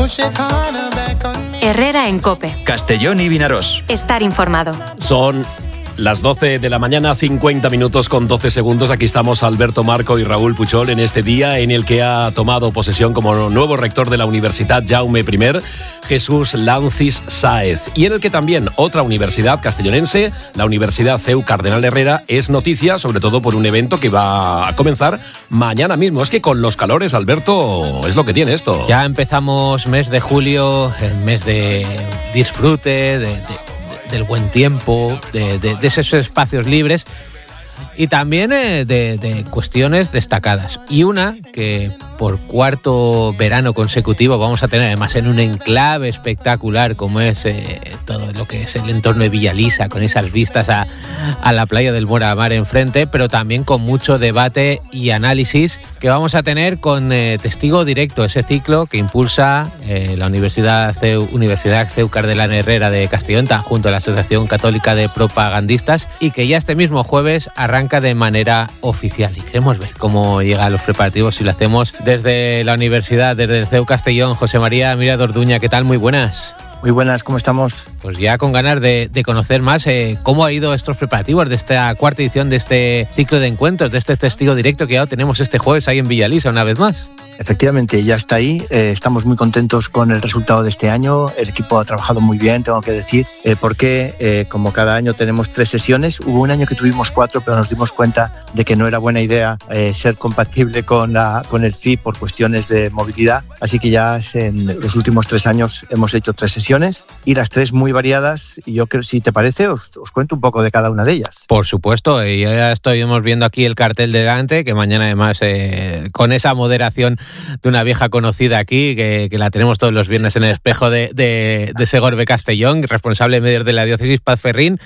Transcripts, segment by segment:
Herrera en COPE. Castellón y Vinarós. Estar informado. Son las 12 de la mañana, 50 minutos con 12 segundos. Aquí estamos Alberto Marco y Raúl Puchol en este día en el que ha tomado posesión como nuevo rector de la Universidad Jaume I, Jesús Lancis Sáez. Y en el que también otra universidad castellonense, la Universidad CEU Cardenal Herrera, es noticia, sobre todo por un evento que va a comenzar mañana mismo. Es que con los calores, Alberto, es lo que tiene esto. Ya empezamos mes de julio, el mes de disfrute, del buen tiempo, de esos espacios libres y también de cuestiones destacadas. Y una que por cuarto verano consecutivo vamos a tener, además en un enclave espectacular como es todo lo que es el entorno de Villalisa, con esas vistas a la playa del Moramar enfrente, pero también con mucho debate y análisis que vamos a tener con Testigo Directo, ese ciclo que impulsa la Universidad CEU Cardenal Herrera de Castellón, junto a la Asociación Católica de Propagandistas, y que ya este mismo jueves arranca de manera oficial. Y queremos ver cómo llegan los preparativos, si lo hacemos desde la universidad, desde el CEU Castellón. José María Mira de Orduña, ¿qué tal? Muy buenas. Muy buenas, ¿cómo estamos? Pues ya con ganas de conocer más cómo ha ido estos preparativos de esta cuarta edición de este ciclo de encuentros, de este Testigo Directo que ya tenemos este jueves ahí en Villalisa una vez más. Efectivamente, ya está ahí. Estamos muy contentos con el resultado de este año. El equipo ha trabajado muy bien, tengo que decir, porque como cada año tenemos 3 sesiones, hubo un año que tuvimos 4, pero nos dimos cuenta de que no era buena idea ser compatible con el FI por cuestiones de movilidad. Así que ya en los últimos 3 años hemos hecho 3 sesiones y las 3 muy variadas. Y yo creo, si te parece, os cuento un poco de cada una de ellas. Por supuesto, y ya estamos viendo aquí el cartel delante, que mañana además con esa moderación de una vieja conocida aquí, que la tenemos todos los viernes en el espejo de Segorbe Castellón, responsable de medios de la diócesis, Paz Ferrín,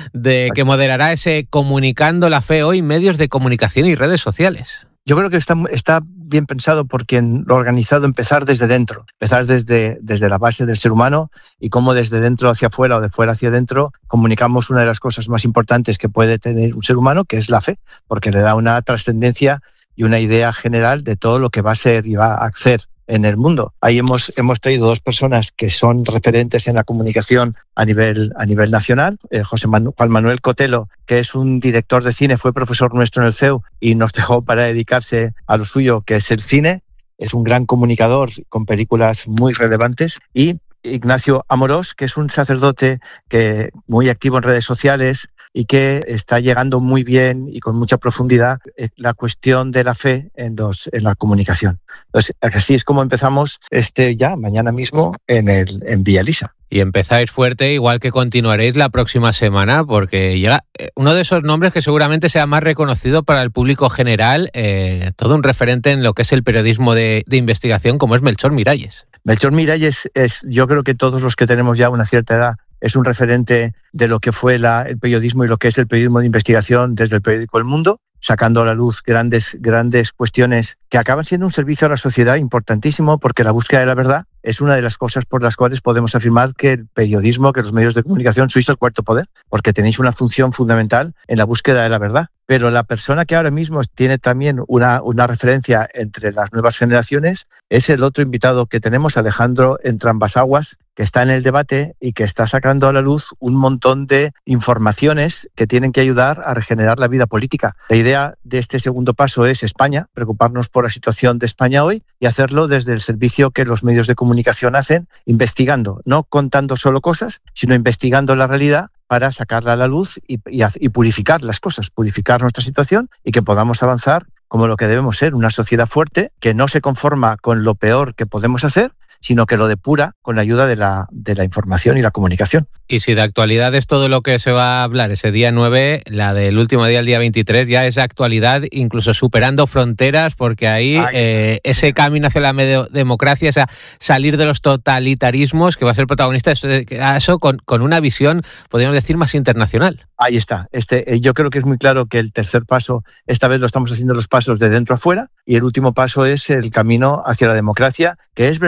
que moderará ese Comunicando la Fe hoy, medios de comunicación y redes sociales. Yo creo que está bien pensado por quien lo ha organizado, empezar desde dentro, empezar desde la base del ser humano y cómo desde dentro hacia afuera o de fuera hacia adentro comunicamos una de las cosas más importantes que puede tener un ser humano, que es la fe, porque le da una trascendencia y una idea general de todo lo que va a ser y va a hacer en el mundo. Ahí hemos traído 2 personas que son referentes en la comunicación a nivel nacional. Juan Manuel Cotelo, que es un director de cine, fue profesor nuestro en el CEU y nos dejó para dedicarse a lo suyo, que es el cine. Es un gran comunicador con películas muy relevantes. Y Ignacio Amorós, que es un sacerdote que muy activo en redes sociales y que está llegando muy bien y con mucha profundidad la cuestión de la fe en la comunicación. Entonces, así es como empezamos ya mañana mismo en Villalisa. Y empezáis fuerte, igual que continuaréis la próxima semana, porque llega uno de esos nombres que seguramente sea más reconocido para el público general, todo un referente en lo que es el periodismo de investigación, como es Melchor Miralles. Melchor Miralles yo creo que todos los que tenemos ya una cierta edad, es un referente de lo que fue el periodismo y lo que es el periodismo de investigación desde el periódico El Mundo, sacando a la luz grandes cuestiones que acaban siendo un servicio a la sociedad importantísimo, porque la búsqueda de la verdad es una de las cosas por las cuales podemos afirmar que el periodismo, que los medios de comunicación sois el cuarto poder, porque tenéis una función fundamental en la búsqueda de la verdad. Pero la persona que ahora mismo tiene también una referencia entre las nuevas generaciones es el otro invitado que tenemos, Alejandro Entrambas-Aguas, que está en el debate y que está sacando a la luz un montón de informaciones que tienen que ayudar a regenerar la vida política. La idea de este segundo paso es España, preocuparnos por la situación de España hoy y hacerlo desde el servicio que los medios de comunicación hacen, investigando, no contando solo cosas, sino investigando la realidad para sacarla a la luz y purificar las cosas, purificar nuestra situación y que podamos avanzar como lo que debemos ser, una sociedad fuerte que no se conforma con lo peor que podemos hacer, sino que lo depura con la ayuda de la información y la comunicación. Y si de actualidad es todo lo que se va a hablar ese día 9, la del último día, el día 23, ya es actualidad, incluso superando fronteras, porque ahí ese camino hacia la democracia, esa salir de los totalitarismos, que va a ser protagonista, eso con una visión, podríamos decir, más internacional. Ahí está. Yo creo que es muy claro que el tercer paso, esta vez lo estamos haciendo los pasos de dentro a fuera, y el último paso es el camino hacia la democracia, que es verdad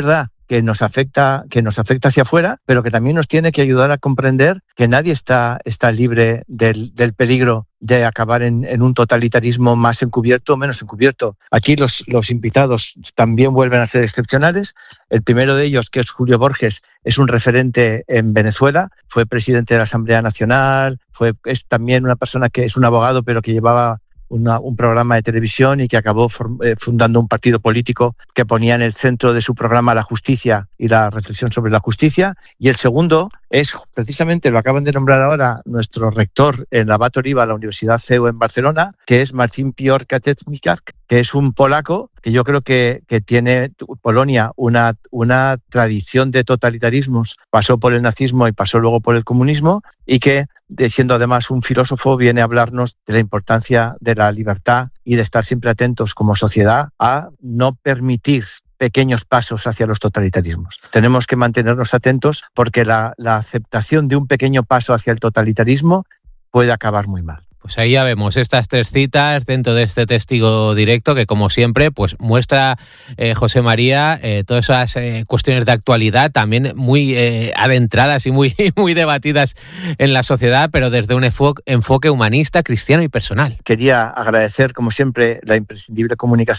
que nos afecta hacia afuera, pero que también nos tiene que ayudar a comprender que nadie está libre del peligro de acabar en un totalitarismo más encubierto o menos encubierto. Aquí los invitados también vuelven a ser excepcionales. El primero de ellos, que es Julio Borges, es un referente en Venezuela, fue presidente de la Asamblea Nacional, es también una persona que es un abogado, pero que llevaba un programa de televisión y que acabó fundando un partido político que ponía en el centro de su programa la justicia y la reflexión sobre la justicia. Y el segundo es, precisamente, lo acaban de nombrar ahora, nuestro rector en la Abat Oliba, la Universidad CEU en Barcelona, que es Marcin Piotr Kaczmarczyk, que es un polaco que yo creo que tiene Polonia una tradición de totalitarismos. Pasó por el nazismo y pasó luego por el comunismo, y que, siendo además un filósofo, viene a hablarnos de la importancia de la libertad y de estar siempre atentos como sociedad a no permitir pequeños pasos hacia los totalitarismos. Tenemos que mantenernos atentos porque la aceptación de un pequeño paso hacia el totalitarismo puede acabar muy mal. Pues ahí ya vemos estas 3 citas dentro de este testigo directo que, como siempre, pues muestra José María todas esas cuestiones de actualidad también muy adentradas y muy debatidas en la sociedad, pero desde un enfoque humanista, cristiano y personal. Quería agradecer, como siempre, la imprescindible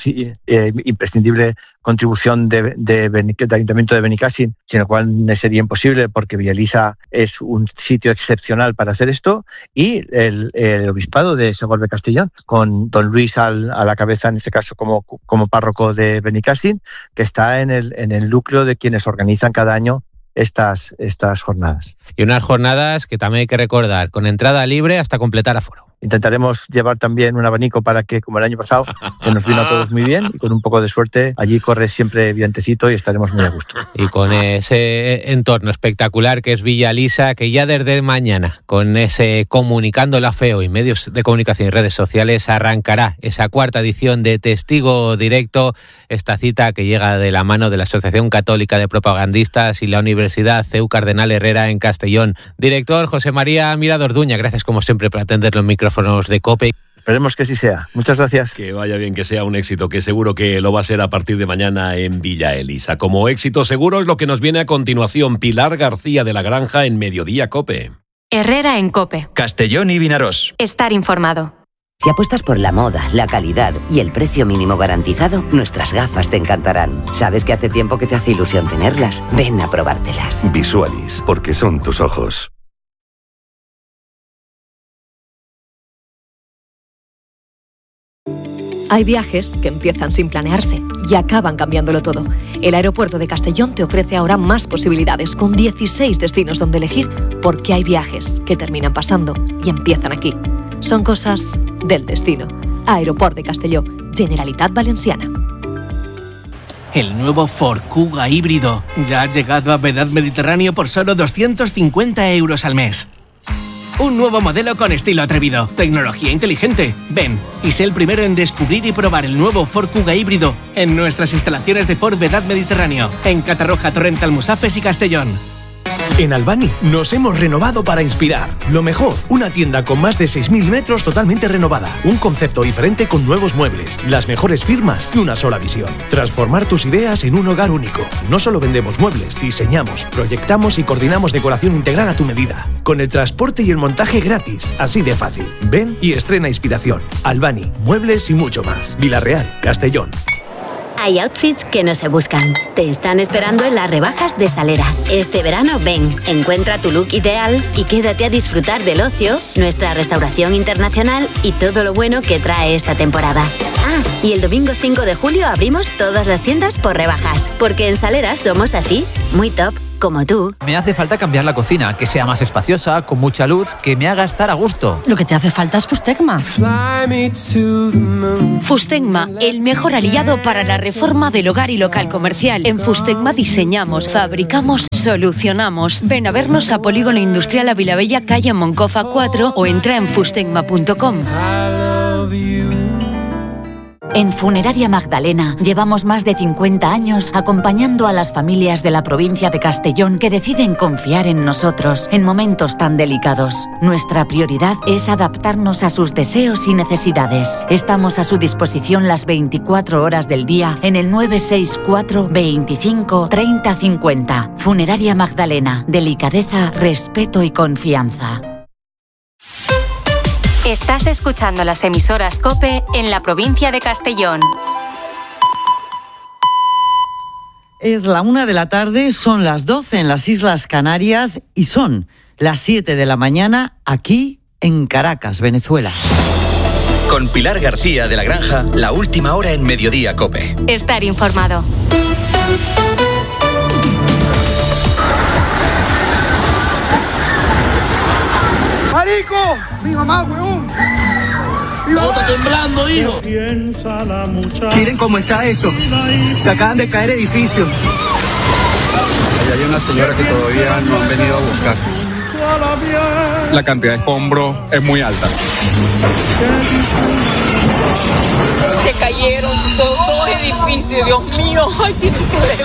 contribución del Ayuntamiento de Benicàssim, sin la cual no sería imposible, porque Villalisa es un sitio excepcional para hacer esto, y el Obispado de Segorbe Castellón, con don Luis a la cabeza, en este caso como párroco de Benicàssim, que está en el núcleo de quienes organizan cada año estas jornadas. Y unas jornadas que también hay que recordar, con entrada libre hasta completar aforo. Intentaremos llevar también un abanico para que, como el año pasado, que nos vino a todos muy bien, y con un poco de suerte, allí corre siempre vientecito y estaremos muy a gusto. Y con ese entorno espectacular que es Villalisa, que ya desde mañana, con ese Comunicando la Fe y medios de comunicación y redes sociales, arrancará esa 4ª edición de Testigo Directo, esta cita que llega de la mano de la Asociación Católica de Propagandistas y la Universidad CEU Cardenal Herrera en Castellón. Director José María Mirado Orduña, gracias como siempre por atender los micrófonos de COPE. Esperemos que así sea. Muchas gracias. Que vaya bien, que sea un éxito, que seguro que lo va a ser a partir de mañana en Villa Elisa. Como éxito seguro es lo que nos viene a continuación. Pilar García de la Granja en Mediodía COPE. Herrera en COPE. Castellón y Vinarós. Estar informado. Si apuestas por la moda, la calidad y el precio mínimo garantizado, nuestras gafas te encantarán. Sabes que hace tiempo que te hace ilusión tenerlas. Ven a probártelas. Visualis, porque son tus ojos. Hay viajes que empiezan sin planearse y acaban cambiándolo todo. El aeropuerto de Castellón te ofrece ahora más posibilidades, con 16 destinos donde elegir, porque hay viajes que terminan pasando y empiezan aquí. Son cosas del destino. Aeroport de Castelló, Generalitat Valenciana. El nuevo Ford Kuga híbrido ya ha llegado a Vedad Mediterráneo por solo 250 € al mes. Un nuevo modelo con estilo atrevido, tecnología inteligente. Ven y sé el primero en descubrir y probar el nuevo Ford Kuga híbrido en nuestras instalaciones de Ford Vedad Mediterráneo, en Catarroja, Torrent, Almusafes y Castellón. En Albany nos hemos renovado para inspirar. Lo mejor, una tienda con más de 6.000 metros totalmente renovada. Un concepto diferente con nuevos muebles, las mejores firmas y una sola visión. Transformar tus ideas en un hogar único. No solo vendemos muebles, diseñamos, proyectamos y coordinamos decoración integral a tu medida. Con el transporte y el montaje gratis. Así de fácil. Ven y estrena inspiración. Albany, muebles y mucho más. Vilarreal, Castellón. Hay outfits que no se buscan. Te están esperando en las rebajas de Salera. Este verano ven, encuentra tu look ideal y quédate a disfrutar del ocio, nuestra restauración internacional y todo lo bueno que trae esta temporada. Ah, y el domingo 5 de julio abrimos todas las tiendas por rebajas, porque en Salera somos así, muy top. Como tú. Me hace falta cambiar la cocina, que sea más espaciosa, con mucha luz, que me haga estar a gusto. Lo que te hace falta es Fustegma. Fustegma, el mejor aliado para la reforma del hogar y local comercial. En Fustegma diseñamos, fabricamos, solucionamos. Ven a vernos a Polígono Industrial a Vilabella, calle Moncofa 4 o entra en fustegma.com. En Funeraria Magdalena llevamos más de 50 años acompañando a las familias de la provincia de Castellón que deciden confiar en nosotros en momentos tan delicados. Nuestra prioridad es adaptarnos a sus deseos y necesidades. Estamos a su disposición las 24 horas del día en el 964 25 30 50. Funeraria Magdalena. Delicadeza, respeto y confianza. Estás escuchando las emisoras COPE en la provincia de Castellón. Es la 1 de la tarde, son las 12 en las Islas Canarias y son las 7 de la mañana aquí en Caracas, Venezuela. Con Pilar García de la Granja, la última hora en Mediodía COPE. Estar informado. ¡Marico! ¡Mi mamá, huevón! ¿Cómo está temblando, hijo? Miren cómo está eso. Se acaban de caer edificios. Allá hay una señora que todavía no han venido a buscar. La cantidad de escombros es muy alta. Se cayeron dos edificios, Dios mío. Ay, tiene que ver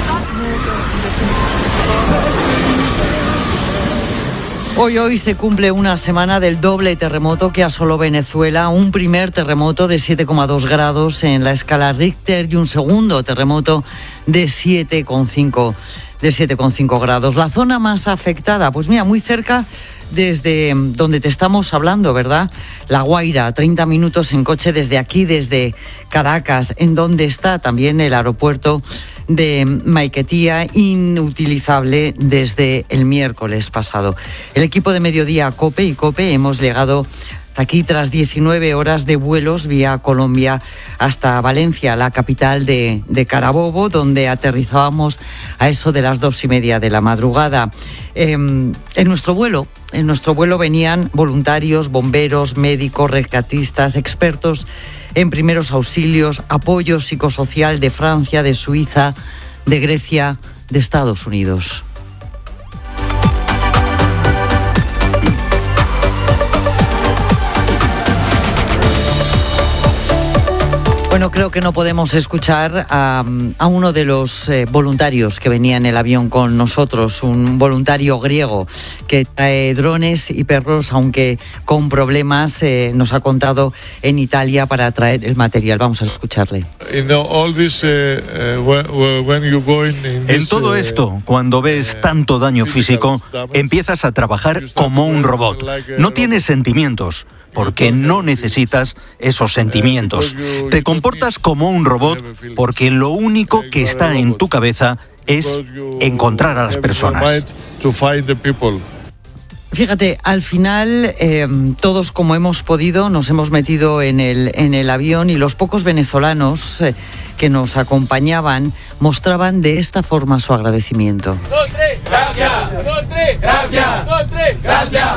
Hoy se cumple una semana del doble terremoto que asoló Venezuela, un primer terremoto de 7,2 grados en la escala Richter y un segundo terremoto de 7,5 grados. La zona más afectada, pues mira, muy cerca desde donde te estamos hablando, ¿verdad? La Guaira, 30 minutos en coche desde aquí, desde Caracas, en donde está también el aeropuerto de Maiquetía, inutilizable desde el miércoles pasado. El equipo de Mediodía COPE y COPE hemos llegado aquí tras 19 horas de vuelos vía Colombia hasta Valencia, la capital de Carabobo, donde aterrizábamos a eso de las 2:30 de la madrugada. En nuestro vuelo venían voluntarios, bomberos, médicos, rescatistas, expertos en primeros auxilios, apoyo psicosocial de Francia, de Suiza, de Grecia, de Estados Unidos. Bueno, creo que no podemos escuchar a uno de los voluntarios que venía en el avión con nosotros, un voluntario griego que trae drones y perros, aunque con problemas, nos ha contado en Italia para traer el material. Vamos a escucharle. En todo esto, cuando ves tanto daño físico, empiezas a trabajar como un robot. No tienes sentimientos, porque no necesitas esos sentimientos. Te comportas como un robot porque lo único que está en tu cabeza es encontrar a las personas. Fíjate, al final todos como hemos podido nos hemos metido en el avión y los pocos venezolanos que nos acompañaban mostraban de esta forma su agradecimiento. Gracias, gracias, gracias.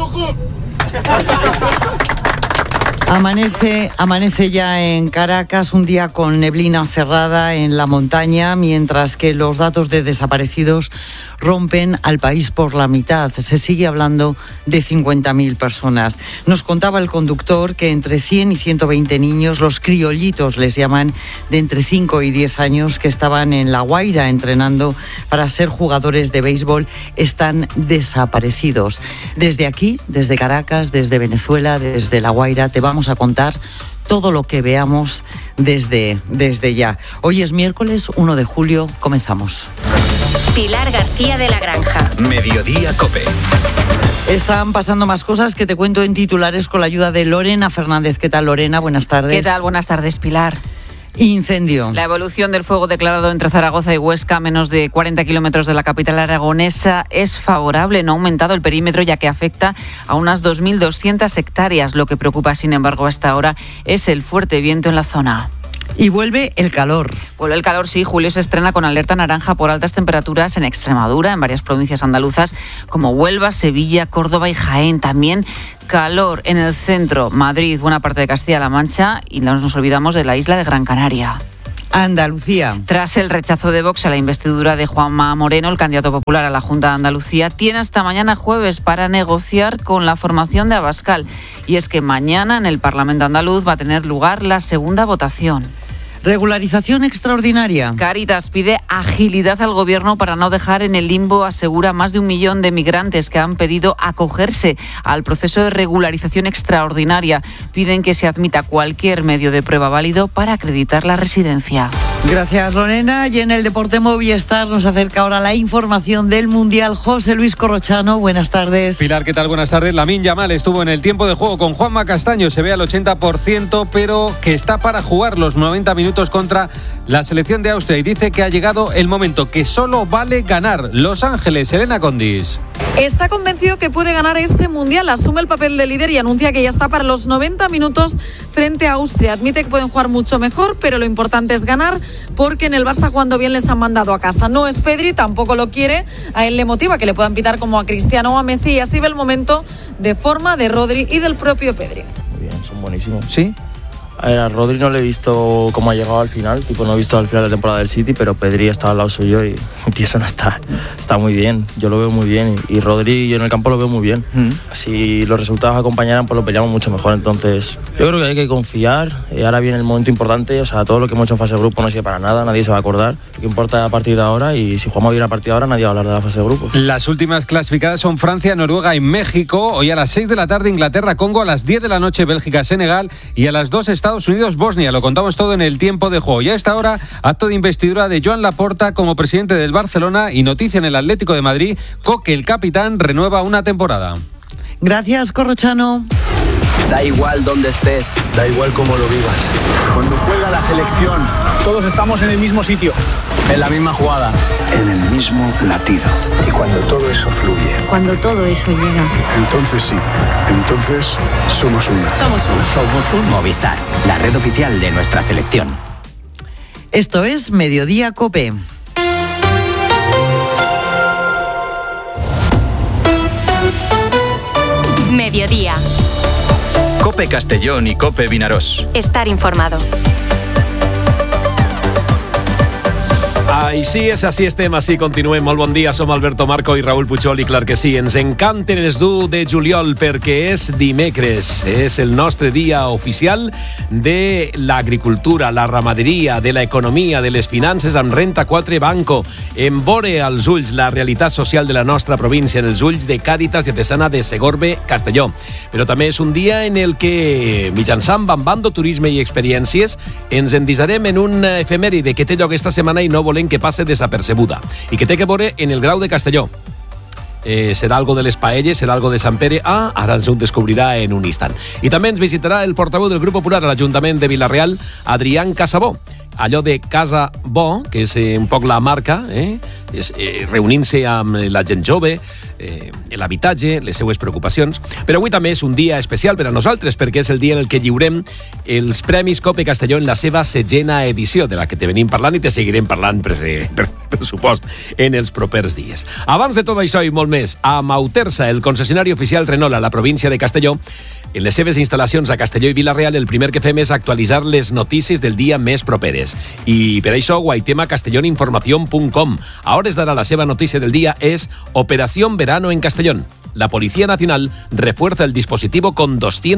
Amanece ya en Caracas, un día con neblina cerrada en la montaña, mientras que los datos de desaparecidos rompen al país por la mitad. Se sigue hablando de 50.000 personas. Nos contaba el conductor que entre 100 y 120 niños, los criollitos les llaman, de entre 5 y 10 años, que estaban en La Guaira entrenando para ser jugadores de béisbol, están desaparecidos. Desde aquí, desde Caracas, desde Venezuela, desde La Guaira, te vamos a contar todo lo que veamos desde ya. Hoy es miércoles 1 de julio, comenzamos. Pilar García de la Granja. Mediodía COPE. Están pasando más cosas que te cuento en titulares con la ayuda de Lorena Fernández. ¿Qué tal, Lorena? Buenas tardes. ¿Qué tal? Buenas tardes, Pilar. Incendio. La evolución del fuego declarado entre Zaragoza y Huesca, a menos de 40 kilómetros de la capital aragonesa, es favorable. No ha aumentado el perímetro, ya que afecta a unas 2.200 hectáreas. Lo que preocupa, sin embargo, hasta ahora es el fuerte viento en la zona. Y vuelve el calor. Vuelve el calor, sí. Julio se estrena con alerta naranja por altas temperaturas en Extremadura, en varias provincias andaluzas como Huelva, Sevilla, Córdoba y Jaén. También calor en el centro, Madrid, buena parte de Castilla-La Mancha y no nos olvidamos de la isla de Gran Canaria. Andalucía. Tras el rechazo de Vox a la investidura de Juanma Moreno, el candidato popular a la Junta de Andalucía, tiene hasta mañana jueves para negociar con la formación de Abascal. Y es que mañana en el Parlamento andaluz va a tener lugar la segunda votación. Regularización extraordinaria. Cáritas pide agilidad al gobierno para no dejar en el limbo, asegura, más de 1 millón de migrantes que han pedido acogerse al proceso de regularización extraordinaria. Piden que se admita cualquier medio de prueba válido para acreditar la residencia. Gracias, Lorena. Y en el Deporte Movistar nos acerca ahora la información del Mundial. José Luis Corrochano, buenas tardes. Pilar, ¿qué tal? Buenas tardes. Lamine Yamal estuvo en el tiempo de juego con Juanma Castaño. Se ve al 80%, pero que está para jugar los 90 minutos contra la selección de Austria. Y dice que ha llegado el momento, que solo vale ganar. Los Ángeles, Elena Condis. Está convencido que puede ganar este Mundial. Asume el papel de líder y anuncia que ya está para los 90 minutos frente a Austria. Admite que pueden jugar mucho mejor, pero lo importante es ganar, porque en el Barça jugando bien les han mandado a casa. No es Pedri, tampoco lo quiere. A él le motiva que le puedan pitar como a Cristiano o a Messi, y así ve el momento de forma de Rodri y del propio Pedri. Muy bien, son buenísimos. ¿Sí? A Rodri no le he visto cómo ha llegado al final, no he visto al final de la temporada del City, pero Pedri está al lado suyo y eso no está muy bien. Yo lo veo muy bien y Rodri, yo en el campo lo veo muy bien. Si los resultados acompañaran, pues lo peleamos mucho mejor. Entonces, yo creo que hay que confiar. Ahora viene el momento importante, todo lo que hemos hecho en fase de grupo no sirve para nada, nadie se va a acordar. Lo que importa a partir de ahora, y si jugamos bien a partir de ahora, nadie va a hablar de la fase de grupo. Las últimas clasificadas son Francia, Noruega y México. Hoy a las 6 de la tarde Inglaterra, Congo, a las 10 de la noche Bélgica, Senegal, y a las 2 Estados Unidos, Bosnia. Lo contamos todo en el tiempo de juego. Y a esta hora, acto de investidura de Joan Laporta como presidente del Barcelona, y noticia en el Atlético de Madrid: Coque, el capitán, renueva una temporada. Gracias, Corrochano. Da igual dónde estés, da igual cómo lo vivas. Cuando juega la selección, todos estamos en el mismo sitio, en la misma jugada, en el mismo latido. Y cuando todo eso fluye, cuando todo eso llega, entonces sí, entonces somos uno. Somos uno. Movistar, la red oficial de nuestra selección. Esto es Mediodía COPE. Mediodía. COPE Castellón y COPE Vinaròs. Estar informado. Així és, així estem, així continuem. Molt bon dia, som Alberto Marco i Raúl Puchol, i clar que sí, ens encanten els 1 de juliol perquè és dimecres, és el nostre dia oficial de l'agricultura, la ramaderia, de l'economia, de les finances amb Renta 4 Banco, en vore als ulls la realitat social de la nostra província, en els ulls de Càritas Diocesana de Segorbe, Castelló. Però també és un dia en el que, mitjançant Bambando Turisme i Experiències, ens endisarem en un efemèride que té lloc esta setmana i no volem que passe desapercebuda, i que té que veure en el Grau de Castelló. Serà algo de les paelles, serà algo de Sant Pere. Ara ens ho descobrirà en un instant. I també ens visitarà el portaveu del Grup Popular a l'Ajuntament de Vila-real, Adrián Casabó. Allò de Casa Bo, que és un poc la marca, reunint-se amb la gent jove, l'habitatge, les seues preocupacions. Però avui també és un dia especial per a nosaltres, perquè és el dia en el que lliurem els Premis COPE Castelló en la seva 7ª edició, de la que te venim parlant i te seguirem parlant, per supost, en els propers dies. Abans de tot això i molt més, a Mautersa, el concessionari oficial Renault a la província de Castelló, en les seves instal·lacions a Castelló i Vila-real, el primer que fem és actualitzar les notícies del dia més properes. I per això guaitem a castelloninformación.com. A hores d'ara la seva notícia del dia és Operación Verano en Castellón. La Policía Nacional refuerza el dispositivo con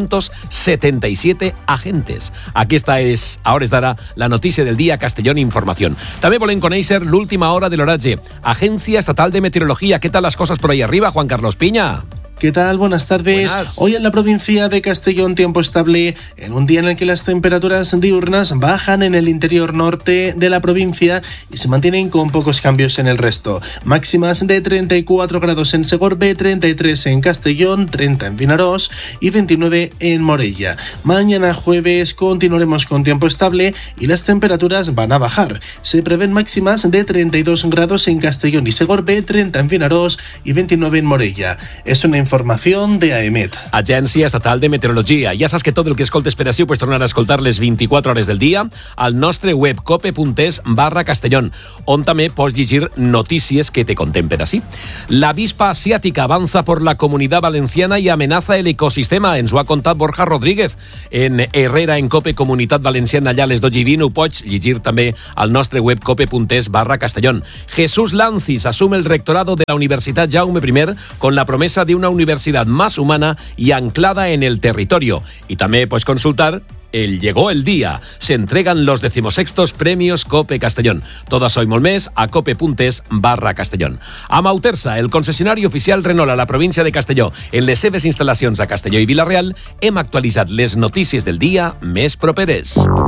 277 agentes. Aquesta és, a hores d'ara, la notícia del dia a Castellón Información. També volem conèixer l'última hora de l'oratge. Agencia Estatal de Meteorología. ¿Qué tal las cosas por ahí arriba, Juan Carlos Piña? ¿Qué tal? Buenas tardes. Hoy en la provincia de Castellón, tiempo estable, en un día en el que las temperaturas diurnas bajan en el interior norte de la provincia y se mantienen con pocos cambios en el resto. Máximas de 34 grados en Segorbe, 33 en Castellón, 30 en Vinaròs y 29 en Morella. Mañana jueves continuaremos con tiempo estable y las temperaturas van a bajar. Se prevén máximas de 32 grados en Castellón y Segorbe, 30 en Vinaròs y 29 en Morella. Es una información de AEMET. Agència Estatal de Meteorologia. Ja saps que tot el que escoltes per ací ho pots tornar a escoltar les 24 hores del dia al nostre web cope.es/Castellón, on també pots llegir notícies que te contem per ací. La avispa asiática avanza por la Comunidad Valenciana y amenaza el ecosistema. Ens ho ha contat Borja Rodríguez en Herrera en Cope Comunitat Valenciana. Allà a les 12:20 ho pots llegir també al nostre web cope.es/Castellón. Jesús Lancis asume el rectorado de la Universidad Jaume I con la promesa de una universidad más humana y anclada en el territorio. Y también puedes consultar Llegó el día. Se entregan los 16º premios Cope Castellón. Todas hoy molt més a cope.es/Castellón. A Mautersa, el concessionari oficial Renault a la província de Castelló. En les seves instal·lacions a Castelló i Vila-real hem actualitzat les notícies del dia més properes.